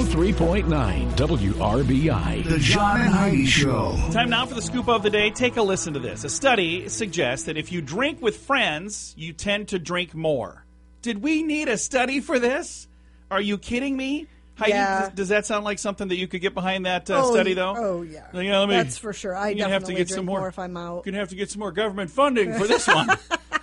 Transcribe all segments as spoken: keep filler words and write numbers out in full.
oh three point nine W R B I. The John and Heidi Show. Time now for the scoop of the day. Take a listen to this. A study suggests that if you drink with friends, you tend to drink more. Did we need a study for this? Are you kidding me? Heidi, Yeah. does, does that sound like something that you could get behind that uh, oh, study, though? Oh, yeah. You know, let me- That's for sure. I you're gonna definitely have to get drink some more, more if I'm out. You're going to have to get some more government funding for this one.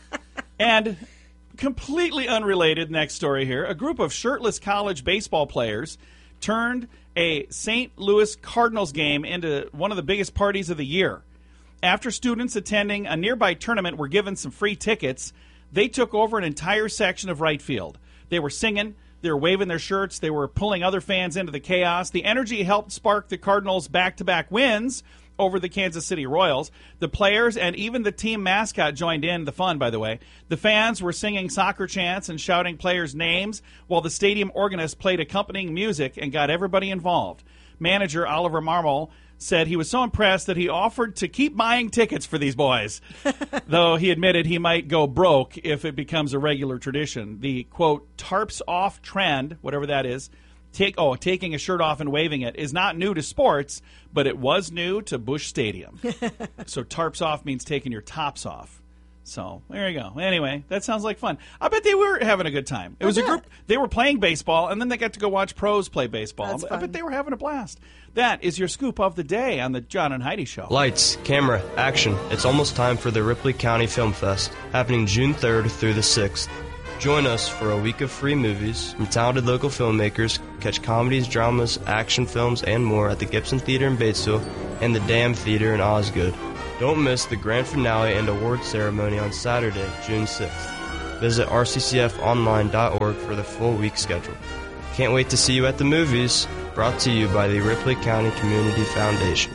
And completely unrelated, next story here. A group of shirtless college baseball players turned a Saint Louis Cardinals game into one of the biggest parties of the year. After students attending a nearby tournament were given some free tickets, they took over an entire section of right field. They were singing, they were waving their shirts, they were pulling other fans into the chaos. The energy helped spark the Cardinals' back-to-back wins over the Kansas City Royals. The players and even the team mascot joined in the fun, by the way. The fans were singing soccer chants and shouting players' names, while the stadium organist played accompanying music and got everybody involved. Manager Oliver Marmol said he was so impressed that he offered to keep buying tickets for these boys, though he admitted he might go broke if it becomes a regular tradition. The, quote, tarps off trend, whatever that is, take oh, taking a shirt off and waving it, is not new to sports, but it was new to Busch Stadium. So tarps off means taking your tops off. So there you go. Anyway, that sounds like fun. I bet they were having a good time. It was a group. They were playing baseball, and then they got to go watch pros play baseball. That's I fun. bet they were having a blast. That is your scoop of the day on the John and Heidi Show. Lights, camera, action. It's almost time for the Ripley County Film Fest, happening June third through the sixth. Join us for a week of free movies from talented local filmmakers. Catch comedies, dramas, action films, and more at the Gibson Theater in Batesville and the Dam Theater in Osgood. Don't miss the grand finale and award ceremony on Saturday, June sixth. Visit r c c f online dot org for the full week schedule. Can't wait to see you at the movies. Brought to you by the Ripley County Community Foundation.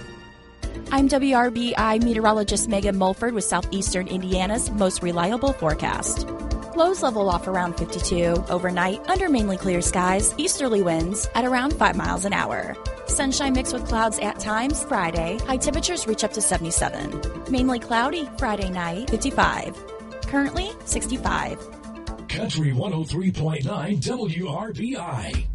I'm W R B I meteorologist Megan Mulford with Southeastern Indiana's most reliable forecast. Lows level off around fifty-two. Overnight, under mainly clear skies, easterly winds at around five miles an hour. Sunshine mixed with clouds at times Friday. High temperatures reach up to seventy-seven. Mainly cloudy Friday night, fifty-five. Currently, sixty-five. Country one oh three point nine W R B I.